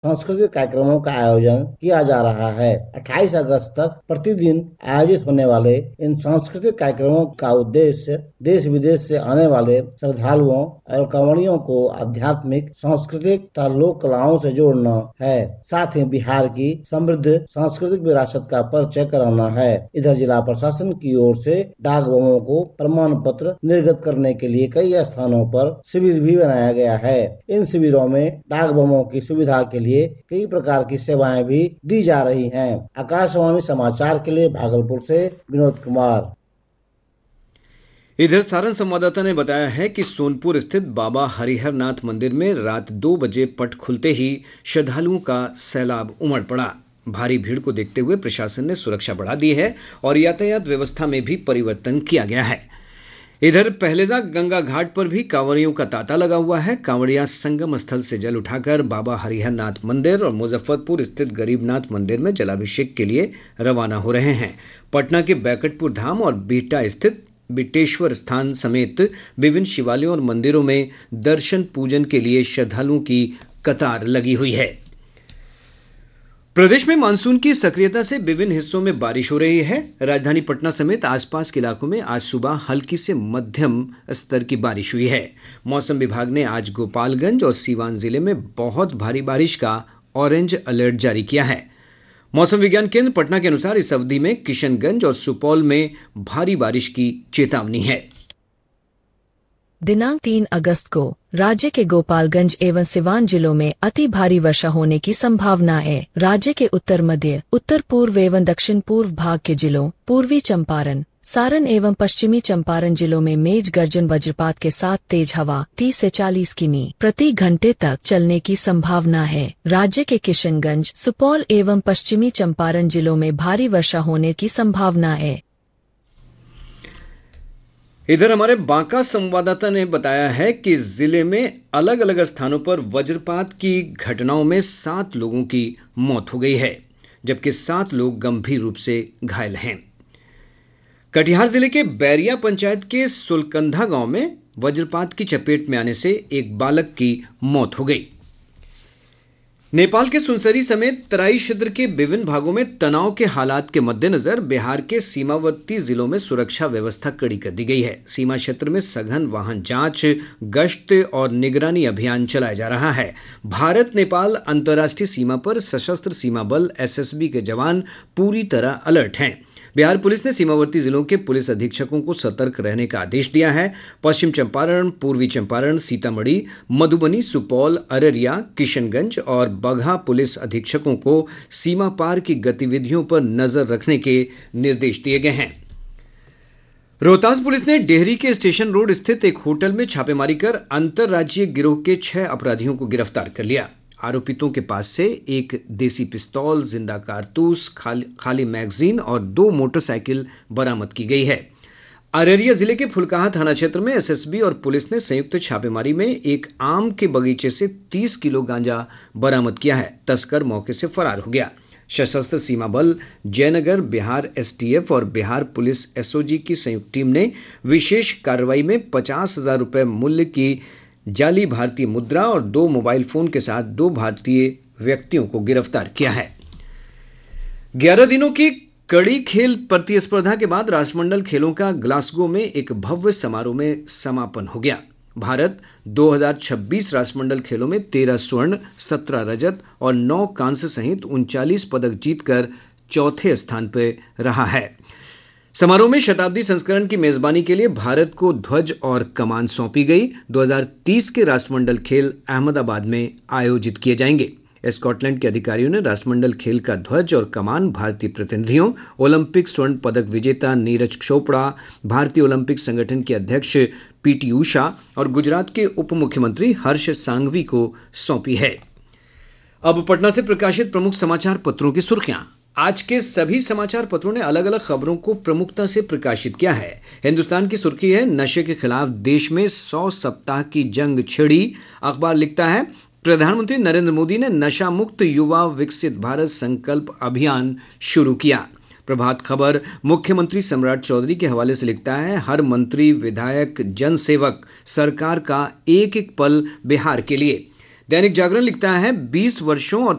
सांस्कृतिक कार्यक्रमों का आयोजन किया जा रहा है। 28 अगस्त तक प्रतिदिन आयोजित होने वाले इन सांस्कृतिक कार्यक्रमों का उद्देश्य देश विदेश से आने वाले श्रद्धालुओं और कांवड़ियों को आध्यात्मिक, सांस्कृतिक तथा लोक कलाओं से जोड़ना है। साथ ही बिहार की समृद्ध सांस्कृतिक विरासत का परिचय कराना है। इधर जिला प्रशासन की ओर से डाक बमों को प्रमाण पत्र निर्गत करने के लिए कई स्थानों पर शिविर भी बनाया गया है। इन शिविरों में डाक बमों की सुविधा के लिए कई प्रकार की सेवाएं भी दी जा रही हैं। आकाशवाणी समाचार के लिए भागलपुर से विनोद कुमार। इधर सारण संवाददाता ने बताया है कि सोनपुर स्थित बाबा हरिहर नाथ मंदिर में रात 2 बजे पट खुलते ही श्रद्धालुओं का सैलाब उमड़ पड़ा। भारी भीड़ को देखते हुए प्रशासन ने सुरक्षा बढ़ा दी है और यातायात व्यवस्था में भी परिवर्तन किया गया है। इधर पहलेजा गंगा घाट पर भी कांवड़ियों का तांता लगा हुआ है। कांवड़िया संगम स्थल से जल उठाकर बाबा हरिहर नाथ मंदिर और मुजफ्फरपुर स्थित गरीबनाथ मंदिर में जलाभिषेक के लिए रवाना हो रहे हैं। पटना के बैकटपुर धाम और बिहटा स्थित बिटेश्वर स्थान समेत विभिन्न शिवालयों और मंदिरों में दर्शन पूजन के लिए श्रद्धालुओं की कतार लगी हुई है। प्रदेश में मानसून की सक्रियता से विभिन्न हिस्सों में बारिश हो रही है। राजधानी पटना समेत आसपास के इलाकों में आज सुबह हल्की से मध्यम स्तर की बारिश हुई है। मौसम विभाग ने आज गोपालगंज और सीवान जिले में बहुत भारी बारिश का ऑरेंज अलर्ट जारी किया है। मौसम विज्ञान केंद्र पटना के अनुसार इस अवधि में किशनगंज और सुपौल में भारी बारिश की चेतावनी है। दिनांक 3 अगस्त को राज्य के गोपालगंज एवं सिवान जिलों में अति भारी वर्षा होने की संभावना है। राज्य के उत्तर मध्य, उत्तर पूर्व एवं दक्षिण पूर्व भाग के जिलों, पूर्वी चंपारण, सारण एवं पश्चिमी चंपारण जिलों में मेघ गर्जन वज्रपात के साथ तेज हवा 30 से 40 किमी प्रति घंटे तक चलने की संभावना है। राज्य के किशनगंज, सुपौल एवं पश्चिमी चंपारण जिलों में भारी वर्षा होने की संभावना है। इधर हमारे बांका संवाददाता ने बताया है कि जिले में अलग अलग स्थानों पर वज्रपात की घटनाओं में 7 लोगों की मौत हो गई है, जबकि 7 लोग गंभीर रूप से घायल हैं। कटिहार जिले के बैरिया पंचायत के सुलकंधा गांव में वज्रपात की चपेट में आने से एक बालक की मौत हो गई। नेपाल के सुनसरी समेत तराई क्षेत्र के विभिन्न भागों में तनाव के हालात के मद्देनजर बिहार के सीमावर्ती जिलों में सुरक्षा व्यवस्था कड़ी कर दी गई है। सीमा क्षेत्र में सघन वाहन जांच, गश्त और निगरानी अभियान चलाया जा रहा है। भारत नेपाल अंतर्राष्ट्रीय सीमा पर सशस्त्र सीमा बल एसएसबी के जवान पूरी तरह अलर्ट हैं। बिहार पुलिस ने सीमावर्ती जिलों के पुलिस अधीक्षकों को सतर्क रहने का आदेश दिया है। पश्चिम चंपारण, पूर्वी चंपारण, सीतामढ़ी, मधुबनी, सुपौल, अररिया, किशनगंज और बगहा पुलिस अधीक्षकों को सीमा पार की गतिविधियों पर नजर रखने के निर्देश दिए गए हैं। रोहतास पुलिस ने डेहरी के स्टेशन रोड स्थित एक होटल में छापेमारी कर अंतर्राज्यीय गिरोह के 6 अपराधियों को गिरफ्तार कर लिया। आरोपितों के पास से एक देसी पिस्तौल, जिंदा कारतूस, खाली मैगजीन और 2 मोटरसाइकिल बरामद की गई है। अररिया जिले के फुलकाहा थाना क्षेत्र में एसएसबी और पुलिस ने संयुक्त छापेमारी में एक आम के बगीचे से 30 किलो गांजा बरामद किया है। तस्कर मौके से फरार हो गया। सशस्त्र सीमा बल जयनगर, बिहार एसटीएफ और बिहार पुलिस एसओजी की संयुक्त टीम ने विशेष कार्रवाई में 50,000 रुपए मूल्य की जाली भारतीय मुद्रा और 2 मोबाइल फोन के साथ 2 भारतीय व्यक्तियों को गिरफ्तार किया है। 11 दिनों की कड़ी खेल प्रतिस्पर्धा के बाद राष्ट्रमंडल खेलों का ग्लासगो में एक भव्य समारोह में समापन हो गया। भारत 2026 राष्ट्रमंडल खेलों में 13 स्वर्ण, 17 रजत और 9 कांस्य सहित 39 पदक जीतकर चौथे स्थान पर रहा है। समारोह में शताब्दी संस्करण की मेजबानी के लिए भारत को ध्वज और कमान सौंपी गई। 2030 के राष्ट्रमंडल खेल अहमदाबाद में आयोजित किए जाएंगे। स्कॉटलैंड के अधिकारियों ने राष्ट्रमंडल खेल का ध्वज और कमान भारतीय प्रतिनिधियों, ओलंपिक स्वर्ण पदक विजेता नीरज चोपड़ा, भारतीय ओलंपिक संगठन के अध्यक्ष पीटी उषा और गुजरात के उप मुख्यमंत्री हर्ष सांघवी को सौंपी है। अब पटना से प्रकाशित प्रमुख समाचार पत्रों की सुर्खियां। आज के सभी समाचार पत्रों ने अलग अलग खबरों को प्रमुखता से प्रकाशित किया है। हिंदुस्तान की सुर्खी है, नशे के खिलाफ देश में 100 सप्ताह की जंग छिड़ी। अखबार लिखता है, प्रधानमंत्री नरेंद्र मोदी ने नशा मुक्त युवा विकसित भारत संकल्प अभियान शुरू किया। प्रभात खबर मुख्यमंत्री सम्राट चौधरी के हवाले से लिखता है, हर मंत्री, विधायक, जनसेवक, सरकार का एक एक पल बिहार के लिए। दैनिक जागरण लिखता है 20 वर्षों और